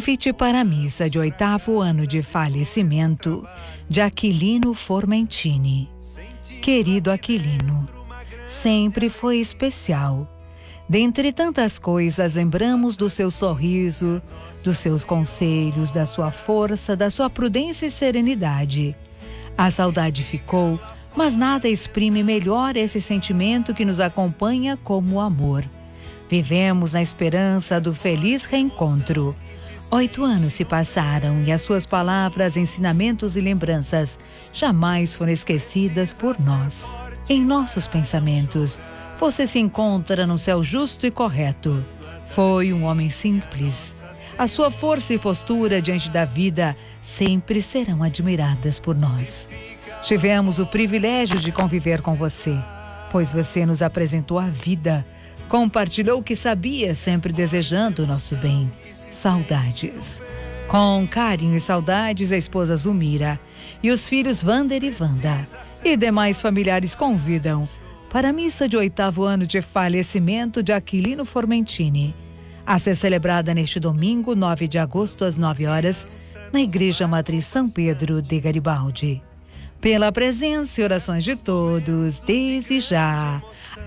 Convite para a missa de 8º ano de falecimento de Aquilino Formentini. Querido Aquilino, sempre foi especial. Dentre tantas coisas, lembramos do seu sorriso, dos seus conselhos, da sua força, da sua prudência e serenidade. A saudade ficou, mas nada exprime melhor esse sentimento que nos acompanha como o amor. Vivemos na esperança do feliz reencontro. 8 anos se passaram e as suas palavras, ensinamentos e lembranças jamais foram esquecidas por nós. Em nossos pensamentos, você se encontra no céu justo e correto. Foi um homem simples. A sua força e postura diante da vida sempre serão admiradas por nós. Tivemos o privilégio de conviver com você, pois você nos apresentou a vida, compartilhou o que sabia, sempre desejando o nosso bem. Saudades. Com carinho e saudades, a esposa Zulmira e os filhos Vander e Wanda e demais familiares convidam para a missa de 8º ano de falecimento de Aquilino Formentini, a ser celebrada neste domingo, 9 de agosto, às 9 horas, na Igreja Matriz São Pedro de Garibaldi. Pela presença e orações de todos, desde já,